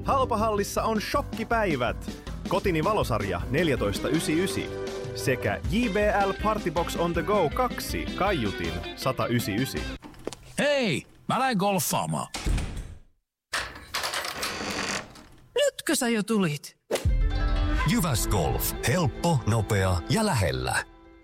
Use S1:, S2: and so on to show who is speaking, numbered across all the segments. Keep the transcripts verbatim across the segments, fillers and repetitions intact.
S1: Halpahallissa on shokkipäivät. Kotini valosarja neljätoista yhdeksänkymmentäyhdeksän sekä J B L Partybox on the go kaksi kaiutin sata yhdeksänkymmentäyhdeksän.
S2: Hei, mä lähden golfaamaan. Nytkö sä jo tulit?
S3: Jyväs Golf. Helppo, nopea ja lähellä.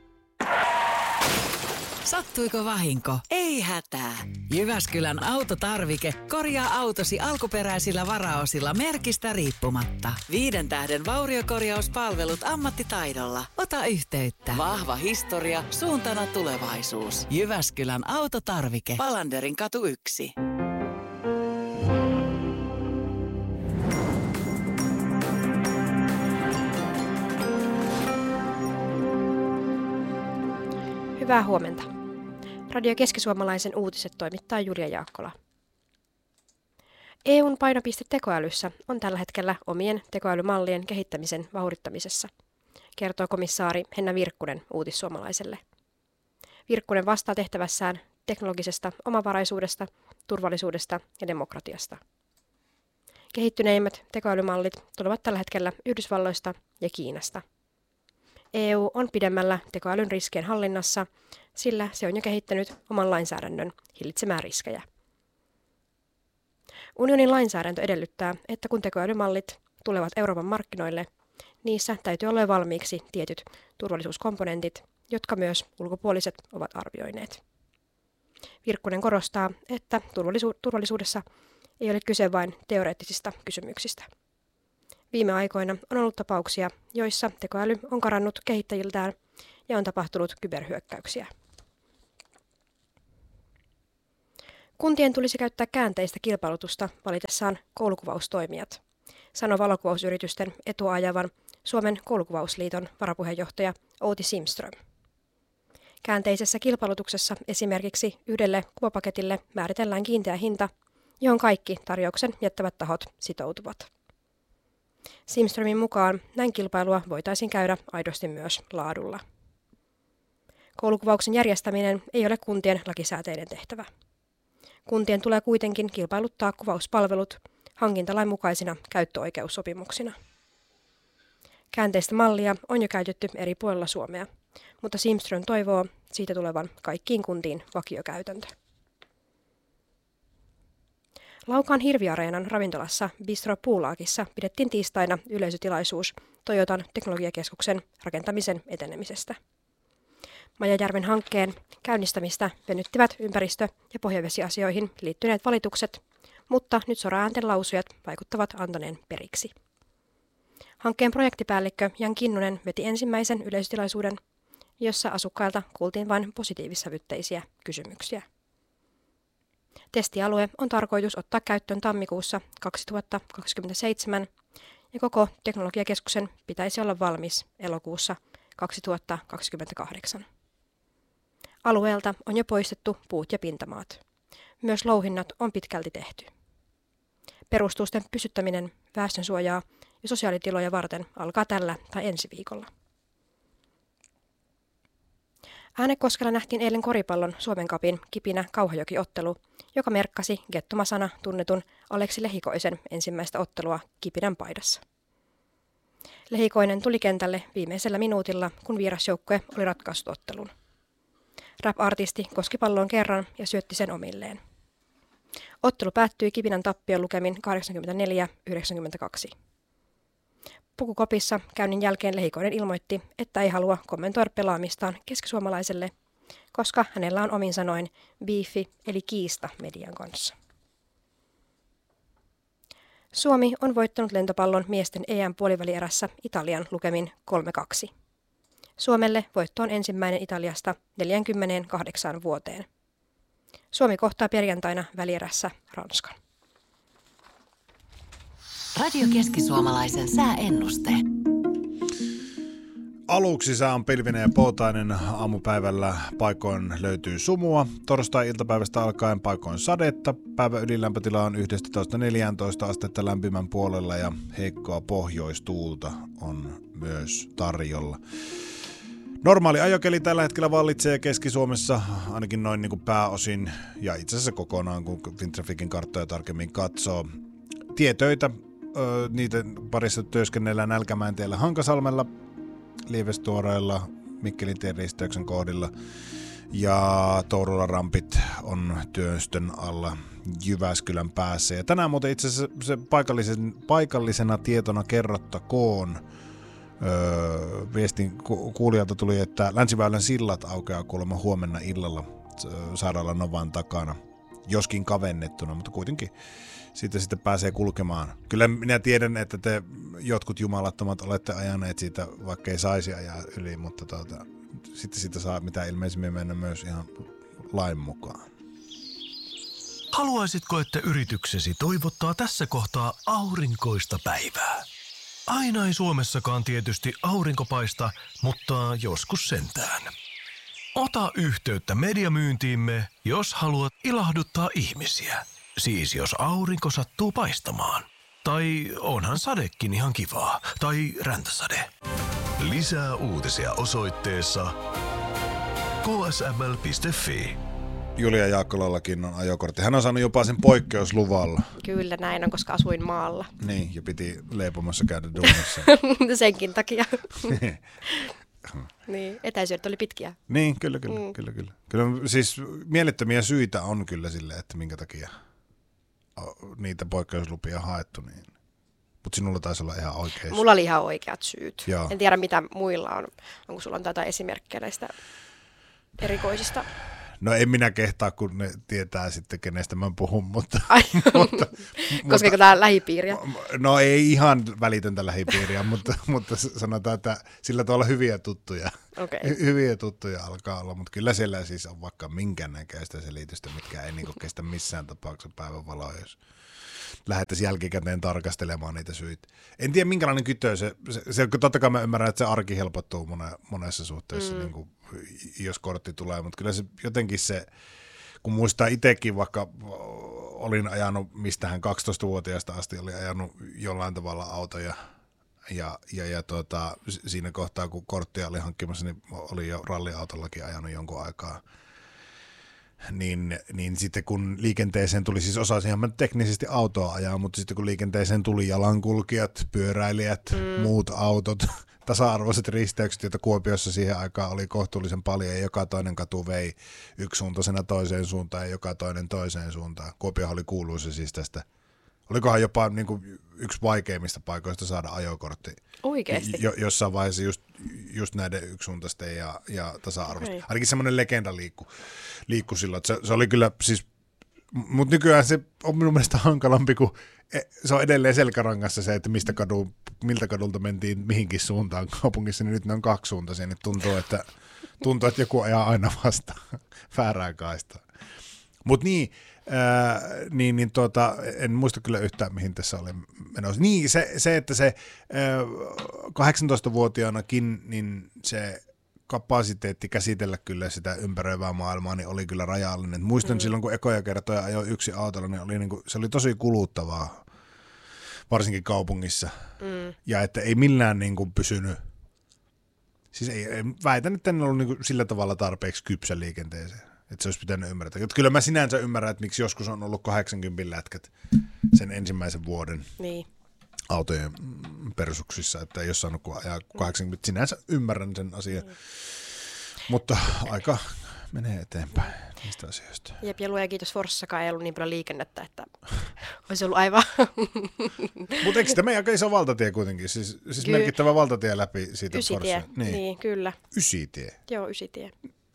S4: Sattuiko vahinko? Ei hätää. Jyväskylän autotarvike korjaa autosi alkuperäisillä varaosilla merkistä riippumatta. Viiden tähden vauriokorjauspalvelut ammattitaidolla. Ota yhteyttä. Vahva historia, suuntana tulevaisuus. Jyväskylän autotarvike. Palanderin katu yksi.
S5: Hyvää huomenta. Radio Keskisuomalaisen uutiset toimittaa Julia Jaakkola. E U:n painopiste tekoälyssä on tällä hetkellä omien tekoälymallien kehittämisen vauhdittamisessa, kertoo komissaari Henna Virkkunen Uutissuomalaiselle. Virkkunen vastaa tehtävässään teknologisesta omavaraisuudesta, turvallisuudesta ja demokratiasta. Kehittyneimmät tekoälymallit tulevat tällä hetkellä Yhdysvalloista ja Kiinasta. E U on pidemmällä tekoälyn riskien hallinnassa, sillä se on jo kehittänyt oman lainsäädännön hillitsemään riskejä. Unionin lainsäädäntö edellyttää, että kun tekoälymallit tulevat Euroopan markkinoille, niissä täytyy olla valmiiksi tietyt turvallisuuskomponentit, jotka myös ulkopuoliset ovat arvioineet. Virkkunen korostaa, että turvallisu- turvallisuudessa ei ole kyse vain teoreettisista kysymyksistä. Viime aikoina on ollut tapauksia, joissa tekoäly on karannut kehittäjiltään ja on tapahtunut kyberhyökkäyksiä. Kuntien tulisi käyttää käänteistä kilpailutusta valitessaan koulukuvaustoimijat, sanoi valokuvausyritysten etua ajavan Suomen koulukuvausliiton varapuheenjohtaja Outi Simström. Käänteisessä kilpailutuksessa esimerkiksi yhdelle kuvapaketille määritellään kiinteä hinta, johon kaikki tarjouksen jättävät tahot sitoutuvat. Simströmin mukaan näin kilpailua voitaisiin käydä aidosti myös laadulla. Koulukuvauksen järjestäminen ei ole kuntien lakisääteinen tehtävä. Kuntien tulee kuitenkin kilpailuttaa kuvauspalvelut hankintalain mukaisina käyttöoikeussopimuksina. Käänteistä mallia on jo käytetty eri puolilla Suomea, mutta Simström toivoo siitä tulevan kaikkiin kuntiin vakiokäytäntö. Laukaan Hirviareenan ravintolassa Bistro Puulaakissa pidettiin tiistaina yleisötilaisuus Toyotan teknologiakeskuksen rakentamisen etenemisestä. Majajärven hankkeen käynnistämistä venyttivät ympäristö- ja pohjavesiasioihin liittyneet valitukset, mutta nyt soraäänten lausujat vaikuttavat antaneen periksi. Hankkeen projektipäällikkö Jan Kinnunen veti ensimmäisen yleisötilaisuuden, jossa asukkailta kuultiin vain positiivissävytteisiä kysymyksiä. Testialue on tarkoitus ottaa käyttöön tammikuussa kaksituhattakaksikymmentäseitsemän ja koko teknologiakeskuksen pitäisi olla valmis elokuussa kaksituhattakaksikymmentäkahdeksan. Alueelta on jo poistettu puut ja pintamaat. Myös louhinnat on pitkälti tehty. Perustusten pysyttäminen väestönsuojaa ja sosiaalitiloja varten alkaa tällä tai ensi viikolla. Äänekoskella nähtiin eilen koripallon Suomen Cupin Kipinä Kauhajoki-ottelu, joka merkkasi Gettomasana tunnetun Aleksi Lehikoisen ensimmäistä ottelua Kipinän paidassa. Lehikoinen tuli kentälle viimeisellä minuutilla, kun vierasjoukkue oli ratkaissut ottelun. Rap-artisti koski palloon kerran ja syötti sen omilleen. Ottelu päättyi Kipinän tappion lukemin kahdeksankymmentäneljä yhdeksänkymmentäkaksi. Pukukopissa käynnin jälkeen Lehikoinen ilmoitti, että ei halua kommentoida pelaamistaan keskisuomalaiselle, koska hänellä on omin sanoin biifi eli kiista median kanssa. Suomi on voittanut lentopallon miesten E M-puolivälierässä Italian lukemin kolme kaksi. Suomelle voitto on ensimmäinen Italiasta neljäkymmentäkahdeksan vuoteen. Suomi kohtaa perjantaina välierässä Ranskan.
S4: Radio Keskisuomalaisen sääennuste.
S6: Aluksi sää on pilvinen ja poutainen. Aamupäivällä paikoin löytyy sumua. Torstai-iltapäivästä alkaen paikoin sadetta. Päivän ylilämpötila on yksitoista neljätoista astetta lämpimän puolella ja heikkoa pohjoistuulta on myös tarjolla. Normaali ajokeli tällä hetkellä vallitsee Keski-Suomessa ainakin noin niin kuin pääosin ja itse asiassa kokonaan, kun Fintraficin karttoja tarkemmin katsoo. Tietöitä ö, niitä parissa työskennellään Nälkämäenteellä Hankasalmella, Lievestuoreilla, Mikkelin tien risteyksen kohdilla ja Tourulan rampit on työstön alla Jyväskylän päässä. Ja tänään muuten itse asiassa se paikallisen, paikallisena tietona kerrottakoon öö, viestin ku, kuulijalta tuli, että Länsiväylän sillat aukeaa kuulemma huomenna illalla sairaala Novan takana, joskin kavennettuna, mutta kuitenkin siitä sitten pääsee kulkemaan. Kyllä minä tiedän, että te jotkut jumalattomat olette ajaneet siitä, vaikka ei saisi ajaa yli, mutta tuota, sitten siitä saa mitä ilmeisimmin mennä myös ihan lain mukaan.
S7: Haluaisitko, että yrityksesi toivottaa tässä kohtaa aurinkoista päivää? Aina ei Suomessakaan tietysti aurinko paista, mutta joskus sentään. Ota yhteyttä mediamyyntiimme, jos haluat ilahduttaa ihmisiä. Siis jos aurinko sattuu paistamaan. Tai onhan sadekin ihan kivaa. Tai räntäsade.
S3: Lisää uutisia osoitteessa k s m l piste f i.
S6: Julia Jaakkolallakin on ajokortti. Hän on saanut jopa sen poikkeusluvalla.
S5: Kyllä näin on, koska asuin maalla.
S6: Niin, ja piti leipomassa käydä duunissa.
S5: Senkin takia. Niin, etäisyydet oli pitkiä.
S6: Niin, kyllä, kyllä,
S5: Mm.
S6: kyllä, kyllä. Kyllä siis mielettömiä syitä on kyllä sille, että minkä takia niitä poikkeuslupia on haettu. Niin. Mutta sinulla taisi olla ihan oikein.
S5: Mulla oli ihan oikeat syyt.
S6: Joo.
S5: En tiedä, mitä muilla on. Onko sulla on jotain esimerkkejä näistä erikoisista?
S6: No en minä kehtaa, kun ne tietää sitten, kenestä mä puhun, mutta...
S5: Ai,
S6: mutta
S5: koskeeko tämä lähipiiriä?
S6: No ei ihan välitöntä lähipiiriä, mutta, mutta sanotaan, että sillä tavalla hyviä tuttuja.
S5: Okay.
S6: Hy- hyviä tuttuja alkaa olla, mutta kyllä siellä siis on vaikka minkäännäköistä selitystä, mitkä ei niinku kestä missään tapauksessa päivänvaloa, jos lähdettäisiin jälkikäteen tarkastelemaan niitä syitä. En tiedä, minkälainen kytö se, se, se totta kai mä ymmärrän, että se arki helpottuu mone, monessa suhteessa, mm. niin kuin, jos kortti tulee, mutta kyllä se jotenkin se, kun muistaa itsekin, vaikka olin ajanut, mistähän kaksitoistavuotiaasta asti oli ajanut jollain tavalla autoja, ja, ja, ja tuota, siinä kohtaa, kun korttia oli hankkimassa, niin oli jo ralliautollakin ajanut jonkun aikaa. Niin, niin sitten kun liikenteeseen tuli, siis osasin ihan teknisesti autoa ajaa, mutta sitten kun liikenteeseen tuli jalankulkijat, pyöräilijät, mm. muut autot, tasa-arvoiset risteykset, joita Kuopiossa siihen aikaan oli kohtuullisen paljon, ja joka toinen katu vei yksisuuntaisena toiseen suuntaan ja joka toinen toiseen suuntaan. Kuopiohan oli kuuluisa siis tästä. Olikohan jopa niin kuin yksi vaikeimmista paikoista saada ajokortti.
S5: Oikeasti?
S6: Jo, jossain vaiheessa just, just näiden yksisuuntaisten ja, ja tasa-arvoisten.
S5: Okay.
S6: Ainakin semmoinen legenda liikkui liikku silloin. Se, se oli kyllä siis, mutta nykyään se on minun mielestä hankalampi, kun se on edelleen selkärangassa se, että mistä kadu, miltä kadulta mentiin mihinkin suuntaan kaupungissa, niin nyt ne on kaksisuuntaisia, niin tuntuu, että, tuntuu, että joku ajaa aina vastaan väärään kaistaan. Mutta niin, Ää, niin, niin tuota, en muista kyllä yhtään, mihin tässä oli menossa. Niin, se, se että se ää, kahdeksantoistavuotiaanakin, niin se kapasiteetti käsitellä kyllä sitä ympäröivää maailmaa, niin oli kyllä rajallinen. Muistan mm. silloin, kun ekoja kertoja ajoi yksi autolla, niin, oli niin kuin, se oli tosi kuluttavaa, varsinkin kaupungissa. Mm. Ja että ei millään niin kuin pysynyt, siis ei, väitän, että en ollut niin kuin sillä tavalla tarpeeksi kypsä liikenteeseen. Että se olisi pitänyt ymmärtää. Että kyllä mä sinänsä ymmärrän, että miksi joskus on ollut kahdeksankymmentä lätkät sen ensimmäisen vuoden
S5: niin.
S6: autojen persuksissa, että ei ole saanut kuin ajaa kahdeksankymmentä. Sinänsä ymmärrän sen asian, mm. mutta aika menee eteenpäin niistä asioista.
S5: Jep, ja luoja kiitos, Forssassakaan ei ollut niin paljon liikennettä, että olisi ollut aivan...
S6: Mutta eikö tämä aika iso valtatie kuitenkin? Siis, siis Ky- merkittävä valtatie läpi siitä
S5: Ysitie,
S6: Forssasta. Niin.
S5: niin, kyllä.
S6: Ysitie?
S5: Joo, Ysitie.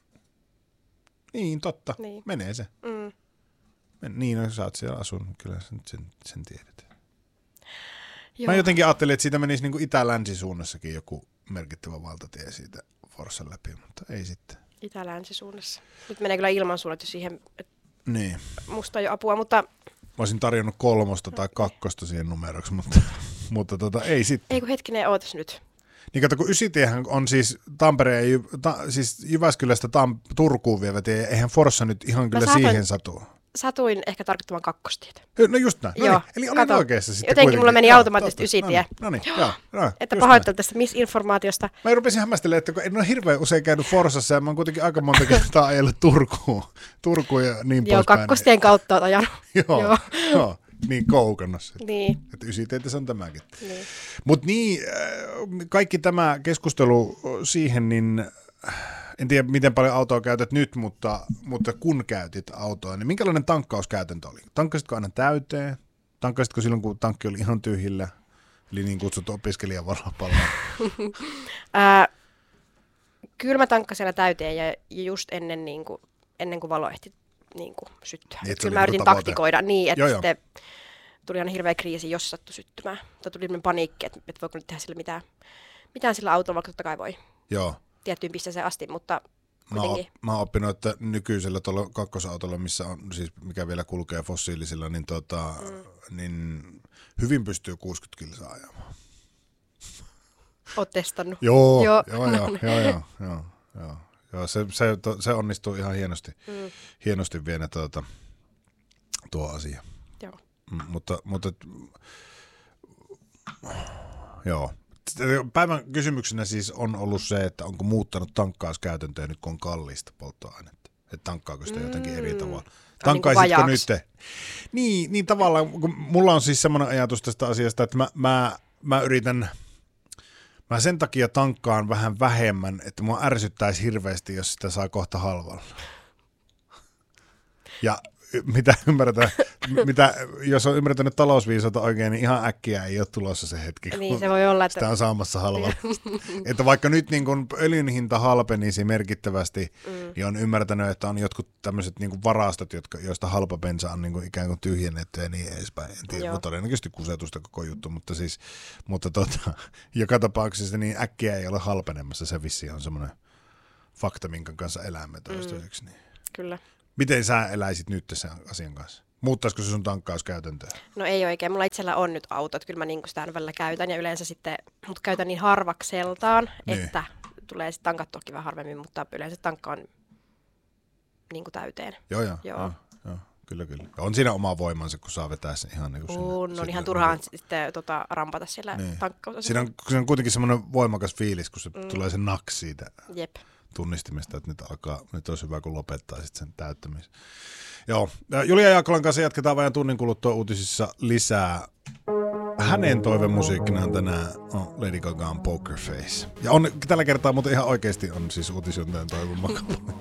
S6: Niin, totta.
S5: Niin.
S6: Menee se.
S5: Mm.
S6: Men, niin, no, sä oot siellä asunut, kyllä sen, sen, sen tiedät.
S5: Joo.
S6: Mä jotenkin ajattelin, että siitä menisi niin kuin itä-länsisuunnassakin joku merkittävä valtatie siitä Forssan läpi, mutta ei sitten.
S5: Itä-länsisuunnassa. Nyt menee kyllä ilmansuunnat jo siihen, että
S6: niin.
S5: musta on jo apua, mutta...
S6: Mä olisin tarjonnut kolmosta tai kakkosta siihen numeroksi, mutta, mutta tota, ei sitten.
S5: Ei kun hetkinen, ootas nyt.
S6: Niin kato, kun Ysitiehän on siis Tampereen, Jy, ta, siis Jyväskylästä Tam, Turkuun vievä tie, eihän Forssa nyt ihan kyllä
S5: saatoin,
S6: siihen satu.
S5: Satuin ehkä tarkoittamaan kakkostietä.
S6: No just näin, no
S5: joo,
S6: niin. Eli olin
S5: kato,
S6: oikeassa sitten
S5: jotenkin
S6: kuitenkin.
S5: mulla meni
S6: joo,
S5: automaattisesti Ysitie.
S6: No niin, no niin, joo. No,
S5: että pahoittelen tästä misinformaatiosta.
S6: Mä rupesin hämmästelemään, että kun en ole hirveän usein käynyt Forssassa ja mä oon kuitenkin aika monta kertaa ajellut Turkuun, Turkuun ja niin
S5: joo,
S6: poispäin.
S5: kakkostien kautta oot ajanut.
S6: joo, joo. niin koukannassa.
S5: Niin.
S6: Että ysiteitä se on tämäkin.
S5: Niin.
S6: Mutta niin, kaikki tämä keskustelu siihen, niin en tiedä miten paljon autoa käytät nyt, mutta, mutta kun käytit autoa, niin minkälainen tankkauskäytäntö oli? Tankkasitko aina täyteen? Tankkasitko silloin, kun tankki oli ihan tyhjillä? Eli niin kutsuttu opiskelijan varapallo.
S5: Kyllä mä tankkasin siellä täyteen ja just ennen, niin kuin, ennen kuin valo ehti niin kuin syttyä.
S6: Niin,
S5: kyllä mä yritin tavoite. taktikoida niin, että
S6: joo,
S5: sitten joo. tuli aina hirveä kriisi, jos sattui syttymään. Tai tuli sellainen paniikki, että, että voiko nyt tehdä sillä mitään, mitään sillä autolla, vaikka totta kai voi. Joo. Tiettyyn pisteeseen asti, mutta kuitenkin. Mä,
S6: mä oon oppinut, että nykyisellä tuolla kakkosautolla, missä on, siis mikä vielä kulkee fossiilisilla, niin, tota, mm. niin hyvin pystyy kuusikymmentä kilsaa ajamaan.
S5: Oot testannut?
S6: Joo, joo, joo, joo, joo, joo, joo, joo, joo. Se, se, se onnistuu ihan hienosti, mm. hienosti vielä tuota, tuo asia.
S5: Joo.
S6: M- mutta, mutta joo. Päivän kysymyksenä siis on ollut se, että onko muuttanut tankkauskäytäntöä nyt, kun on kallista polttoainetta. Että tankkaako sitä mm. jotenkin eri tavalla. Tankkaisitko niin nyt? Niin, niin tavallaan, kun mulla on siis semmoinen ajatus tästä asiasta, että mä, mä, mä yritän, mä sen takia tankkaan vähän vähemmän, että mua ärsyttäisi hirveästi, jos sitä saa kohta halvalla. Ja mitä ymmärretään, mitä, jos on ymmärtänyt talousviisautta oikein, niin ihan äkkiä ei ole tulossa se hetki, kun
S5: niin, se voi olla, että
S6: sitä on saamassa halvalla. Että vaikka nyt niin kun öljyn hinta halpenisi merkittävästi, mm. niin on ymmärtänyt, että on jotkut tämmöiset niin kuin varastot, jotka, joista halpa bensa on niin kuin ikään kuin tyhjennetty ja niin edespäin. En tiedä, todennäköisesti kusetusta koko juttu, mutta siis, mutta tota, joka tapauksessa niin äkkiä ei ole halpenemassa. Se vissi on semmoinen fakta, minkä kanssa elämme toistaiseksi. Niin.
S5: Kyllä.
S6: Miten sä eläisit nyt sen asian kanssa? Muuttaisiko se sun tankkauskäytäntöä?
S5: No ei oikein. Mulla itsellä on nyt autot. Kyllä mä niin sitä aina välillä käytän ja yleensä sitten, mutta käytän niin harvakseltaan, niin. että tulee sitten tankattua vähän harvemmin, mutta yleensä tankkaan niin kuin täyteen.
S6: Joo, joo, joo. joo, joo. Kyllä, kyllä. On siinä oma voimansa, kun saa vetää sen ihan niin kuin sinne.
S5: On, on ihan turhaan niin. sitten tota, rampata siellä niin. tankkausassa.
S6: Siinä on, siinä on kuitenkin semmoinen voimakas fiilis, kun se mm. tulee se naks siitä.
S5: Jep.
S6: Tunnistimista, että nyt alkaa, nyt olisi hyvä, kun lopettaa sitten sen täyttämisen. Joo, Julia Jaakkolan kanssa jatketaan vain tunnin kuluttua uutisissa lisää. Hänen toivemusiikkinaan tänään on Lady Gagaan Poker Face. Ja on tällä kertaa, mutta ihan oikeasti on siis uutisjuontajan toivon makapallo.